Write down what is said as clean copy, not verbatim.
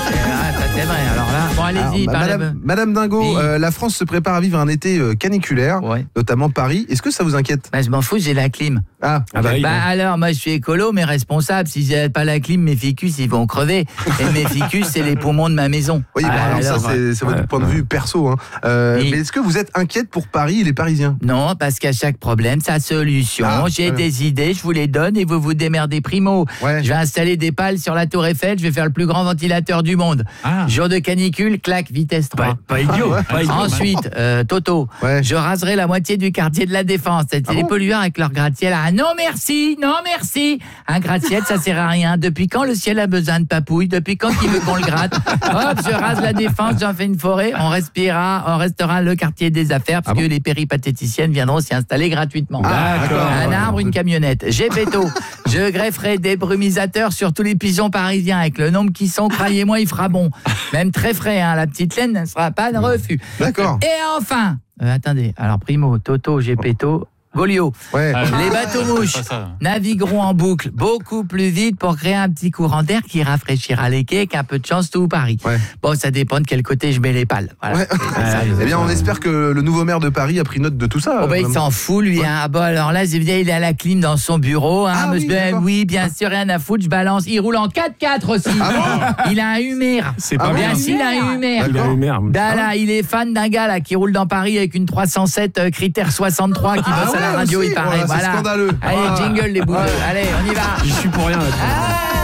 c'est vrai. Alors là, bon, allez-y. Madame Dingo, Oui. la France se prépare à vivre un été caniculaire, Ouais. notamment Paris. Est-ce que ça vous inquiète? Je m'en fous, j'ai la clim. Ah, oui. Alors, moi, je suis écolo, mais responsable. Si j'ai pas la clim, mes ficus, ils vont crever. Et mes ficus, c'est les poumons de ma maison. oui, alors ça, c'est votre point de vue perso. Hein. Oui. Mais est-ce que vous êtes inquiète pour Paris et les Parisiens? Non, parce qu'à chaque problème, sa solution. J'ai très bien. des idées, je vous les donne et vous vous démerdez primo. Ouais. Je vais installer des pales sur la tour Eiffel, je vais faire le plus grand ventilateur du monde. Jour de canicule, clac, vitesse 3. Pas idiot. Pas idiot. Ensuite, Toto, Ouais. je raserai la moitié du quartier de la Défense. C'était les pollueurs avec leur gratte-ciel. Ah non merci, non merci. Un gratte-ciel, ça sert à rien. Depuis quand le ciel a besoin de papouille? Depuis quand il veut qu'on le gratte? Hop, je rase la Défense, j'en fais une forêt. On restera le quartier des affaires parce que les péripatéticiennes viendront s'y installer gratuitement. D'accord. Un arbre, une camionnette. J'ai péto. Je grefferai des brumisateurs sur tous les pigeons parisiens. Avec le nombre qui sont, croyez-moi, il fera bon. Même très frais, hein. La petite laine ne sera pas de refus. D'accord. Et enfin, attendez, alors Primo, Toto, Gepetto, Golio. Ouais. Les bateaux-mouches navigueront en boucle beaucoup plus vite pour créer un petit courant d'air qui rafraîchira les quais avec un peu de chance tout Paris. Ouais. Bon, ça dépend de quel côté je mets les pales. Voilà. Ouais. Eh bien, on espère que le nouveau maire de Paris a pris note de tout ça. Il s'en fout, lui. Hein. Bon, alors là, il est à la clim dans son bureau. Hein, Ah, oui, d'accord. oui, bien sûr, rien à foutre, je balance. Il roule en 4x4 aussi. Il a un Hummer. C'est pas Bien bien. s'il a un Hummer. Il a une merde. Là, il est fan d'un gars là, qui roule dans Paris avec une 307 critère 63 qui bosse à la radio, aussi. il paraît. Voilà, c'est scandaleux. Allez, jingle les boules. Allez, on y va. J'y suis pour rien là.